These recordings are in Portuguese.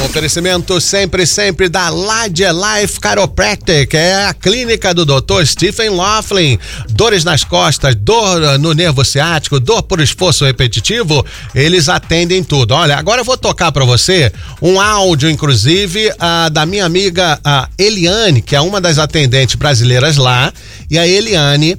Oferecimento sempre da Ladia Life Chiropractic, é a clínica do Dr. Stephen Laughlin. Dores nas costas, dor no nervo ciático, dor por esforço repetitivo, eles atendem tudo. Olha, agora eu vou tocar pra você um áudio, inclusive, da minha amiga Eliane, que é uma das atendentes brasileiras lá, e a Eliane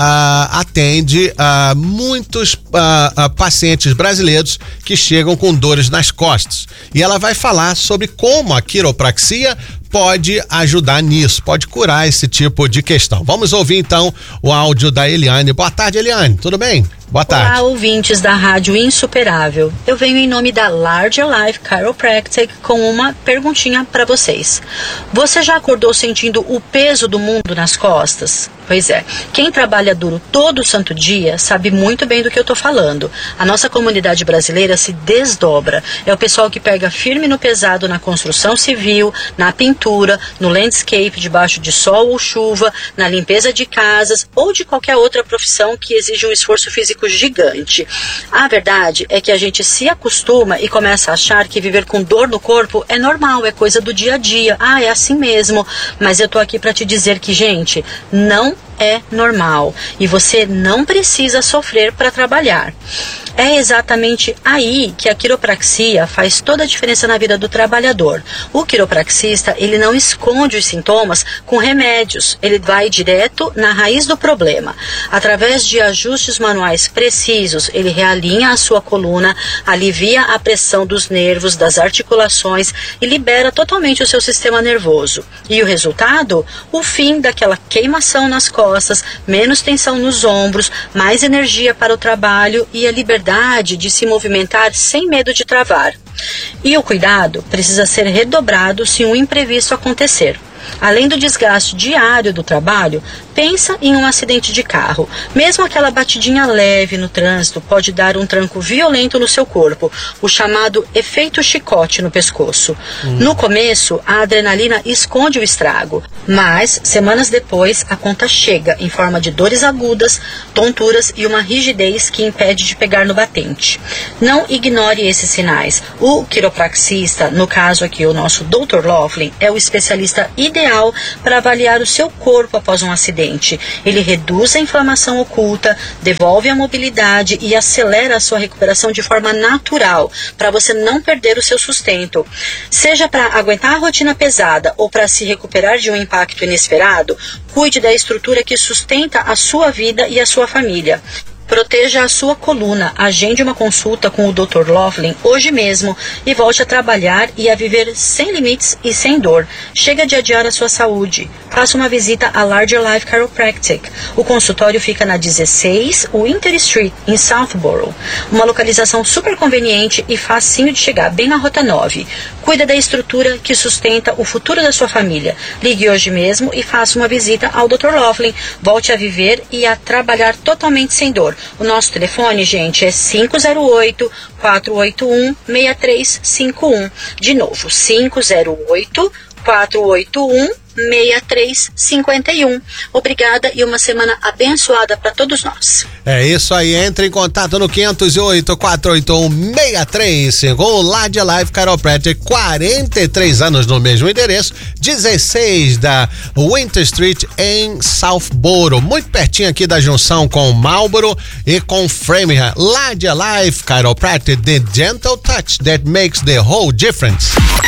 atende muitos pacientes brasileiros que chegam com dores nas costas. E ela vai falar sobre como a quiropraxia pode ajudar nisso, pode curar esse tipo de questão. Vamos ouvir então o áudio da Eliane. Boa tarde, Eliane, tudo bem? Boa tarde. Olá, ouvintes da Rádio Insuperável. Eu venho em nome da Larger Life Chiropractic com uma perguntinha para vocês. Você já acordou sentindo o peso do mundo nas costas? Pois é, quem trabalha duro todo santo dia sabe muito bem do que eu tô falando. A nossa comunidade brasileira se desdobra. É o pessoal que pega firme no pesado na construção civil, na pintura, no landscape debaixo de sol ou chuva, na limpeza de casas ou de qualquer outra profissão que exige um esforço físico gigante. A verdade é que a gente se acostuma e começa a achar que viver com dor no corpo é normal, é coisa do dia a dia. É assim mesmo. Mas eu tô aqui para te dizer que, gente, não é normal e você não precisa sofrer para trabalhar. É exatamente aí que a quiropraxia faz toda a diferença na vida do trabalhador. O quiropraxista, ele não esconde os sintomas com remédios, ele vai direto na raiz do problema. Através de ajustes manuais precisos, ele realinha a sua coluna, alivia a pressão dos nervos, das articulações e libera totalmente o seu sistema nervoso. E o resultado? O fim daquela queimação nas costas, menos tensão nos ombros, mais energia para o trabalho e a liberdade de se movimentar sem medo de travar. E o cuidado precisa ser redobrado se um imprevisto acontecer. Além do desgaste diário do trabalho, pensa em um acidente de carro. Mesmo aquela batidinha leve no trânsito pode dar um tranco violento no seu corpo, o chamado efeito chicote no pescoço. No começo, a adrenalina esconde o estrago, mas semanas depois a conta chega em forma de dores agudas, tonturas e uma rigidez que impede de pegar no batente. Não ignore esses sinais. O quiropraxista, no caso aqui o nosso Dr. Laughlin, é o especialista ideal para avaliar o seu corpo após um acidente. Ele reduz a inflamação oculta, devolve a mobilidade e acelera a sua recuperação de forma natural, para você não perder o seu sustento. Seja para aguentar a rotina pesada ou para se recuperar de um impacto inesperado, cuide da estrutura que sustenta a sua vida e a sua família. Proteja a sua coluna, agende uma consulta com o Dr. Laughlin hoje mesmo e volte a trabalhar e a viver sem limites e sem dor. Chega de adiar a sua saúde. Faça uma visita à Larger Life Chiropractic. O consultório fica na 16 Winter Street, em Southborough. Uma localização super conveniente e facinho de chegar, bem na Rota 9. Cuida da estrutura que sustenta o futuro da sua família. Ligue hoje mesmo e faça uma visita ao Dr. Laughlin. Volte a viver e a trabalhar totalmente sem dor. O nosso telefone, gente, é 508-481-6351. De novo, 508-481-6351. Obrigada e uma semana abençoada para todos nós. É isso aí, entre em contato no 508-481-6351. Ladia Life Chiropractic, 43 anos no mesmo endereço, 16 da Winter Street em Southborough, muito pertinho aqui da junção com Marlborough e com Framingham. Ladia Life Chiropractic, the gentle touch that makes the whole difference.